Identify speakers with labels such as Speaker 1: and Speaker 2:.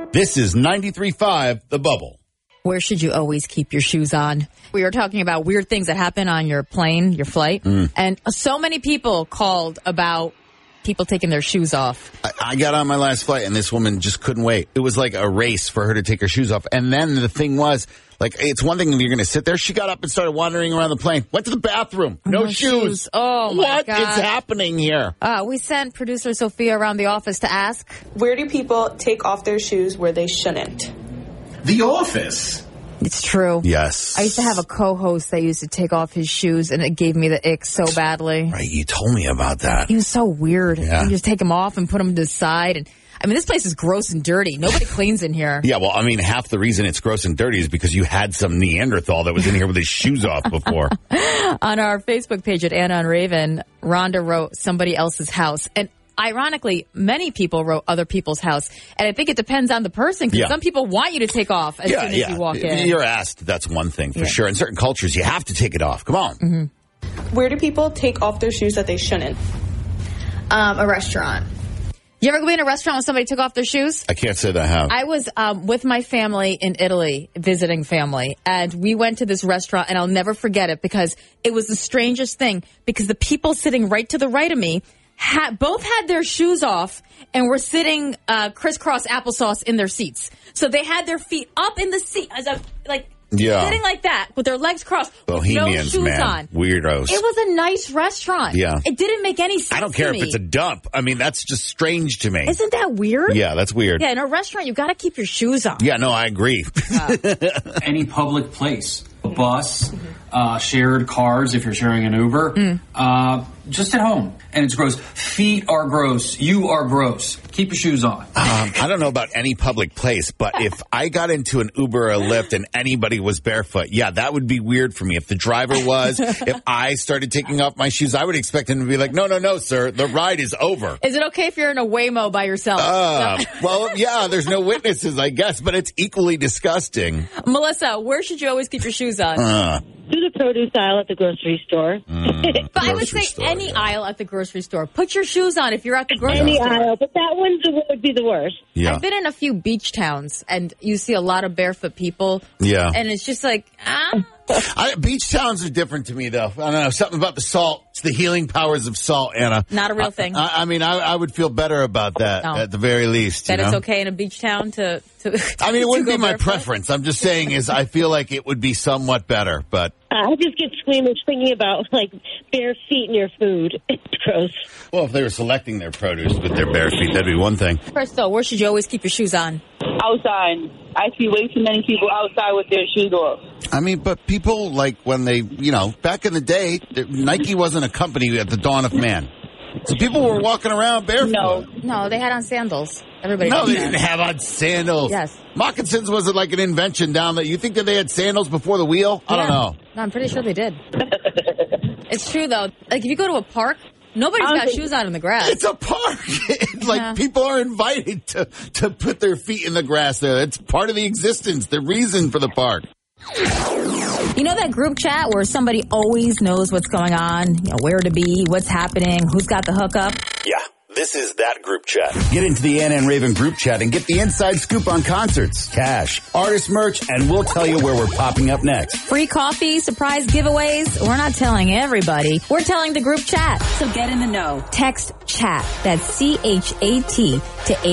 Speaker 1: This is 93.5 The Bubble.
Speaker 2: Where should you always keep your shoes on? We were talking about weird things that happen on your plane, your flight, and so many people called about people taking their shoes off.
Speaker 1: I got on my last flight, and this woman just couldn't wait. It was like a race for her to take her shoes off. And then the thing was, like, it's one thing if you're going to sit there. She got up and started wandering around the plane. Went to the bathroom. No shoes.
Speaker 2: Oh, my
Speaker 1: God.
Speaker 2: God.
Speaker 1: What is happening here?
Speaker 2: We sent producer Sophia around the office to ask,
Speaker 3: where do people take off their shoes where they shouldn't?
Speaker 4: The office.
Speaker 2: It's true.
Speaker 1: Yes.
Speaker 2: I used to have a co-host that used to take off his shoes, and it gave me the ick so badly.
Speaker 1: Right, you told me about that.
Speaker 2: He was so weird.
Speaker 1: Yeah.
Speaker 2: You just take them off and put them to the side. And I mean, this place is gross and dirty. Nobody cleans in here.
Speaker 1: Yeah, well, I mean, half the reason it's gross and dirty is because you had some Neanderthal that was in here with his shoes off before.
Speaker 2: On our Facebook page at Anna and Raven, Rhonda wrote somebody else's house. And ironically, many people wrote other people's house. And I think it depends on the person, because some people want you to take off as soon as you walk in.
Speaker 1: You're asked, that's one thing for sure. In certain cultures, you have to take it off. Come on.
Speaker 2: Mm-hmm.
Speaker 3: Where do people take off their shoes that they shouldn't?
Speaker 5: A restaurant.
Speaker 2: You ever go in a restaurant when somebody took off their shoes?
Speaker 1: I can't say that I have.
Speaker 2: I was with my family in Italy, visiting family, and we went to this restaurant, and I'll never forget it because it was the strangest thing, because the people sitting right to the right of me both had their shoes off and were sitting crisscross applesauce in their seats. So they had their feet up in the seat, as a, sitting like that with their legs crossed,
Speaker 1: Bohemians,
Speaker 2: with no shoes
Speaker 1: man.
Speaker 2: on.
Speaker 1: Weirdos.
Speaker 2: It was a nice restaurant.
Speaker 1: Yeah.
Speaker 2: It didn't make any sense.
Speaker 1: I don't care
Speaker 2: to
Speaker 1: if
Speaker 2: me.
Speaker 1: it's a dump. I mean, that's just strange to me.
Speaker 2: Isn't that weird?
Speaker 1: Yeah, that's weird.
Speaker 2: Yeah, in a restaurant, you got to keep your shoes on.
Speaker 1: Yeah, no, I agree.
Speaker 4: Any public place, a bus, shared cars if you're sharing an Uber, just at home. And it's gross. Feet are gross. You are gross. Keep your shoes on.
Speaker 1: I don't know about any public place, but if I got into an Uber or a Lyft and anybody was barefoot, yeah, that would be weird for me. If the driver was, if I started taking off my shoes, I would expect him to be like, no, sir, the ride is over.
Speaker 2: Is it okay if you're in a Waymo by yourself?
Speaker 1: Well, yeah, there's no witnesses, I guess, but it's equally disgusting.
Speaker 2: Melissa, where should you always keep your shoes on?
Speaker 6: Do the produce aisle at the grocery store.
Speaker 2: But I would say any aisle at the grocery store. Put your shoes on if you're at the grocery store.
Speaker 6: Any aisle, but that one would be the worst.
Speaker 1: Yeah.
Speaker 2: I've been in a few beach towns, and you see a lot of barefoot people.
Speaker 1: Yeah.
Speaker 2: And it's just like,
Speaker 1: beach towns are different to me, though. I don't know, something about the salt. It's the healing powers of salt, Anna.
Speaker 2: Not a real thing.
Speaker 1: I mean, I would feel better about that at the very least.
Speaker 2: That it's okay in a beach town to
Speaker 1: I mean, it wouldn't be my
Speaker 2: barefoot?
Speaker 1: preference. I'm just saying I feel like it would be somewhat better, but...
Speaker 6: I just get squeamish thinking about, bare feet in your food. It's gross.
Speaker 1: Well, if they were selecting their produce with their bare feet, that'd be one thing.
Speaker 2: Crystal, where should you always keep your shoes on?
Speaker 7: Outside. I see way too many people outside with their shoes off.
Speaker 1: I mean, but people, when they, back in the day, Nike wasn't a company at the dawn of man. So people were walking around barefoot.
Speaker 2: No, they had on sandals. Everybody.
Speaker 1: No, they didn't have on sandals.
Speaker 2: Yes.
Speaker 1: Moccasins wasn't like an invention down there. You think that they had sandals before the wheel? I don't know.
Speaker 2: No, I'm pretty sure they did. It's true, though. If you go to a park, nobody's got shoes on in the grass.
Speaker 1: It's a park. It's people are invited to put their feet in the grass there. It's part of the existence, the reason for the park.
Speaker 2: You know that group chat where somebody always knows what's going on, where to be, what's happening, who's got the hookup?
Speaker 1: Yeah, this is that group chat. Get into the Anna and Raven group chat and get the inside scoop on concerts, cash, artist merch, and we'll tell you where we're popping up next.
Speaker 2: Free coffee, surprise giveaways. We're not telling everybody. We're telling the group chat. So get in the know. Text chat. That's CHAT to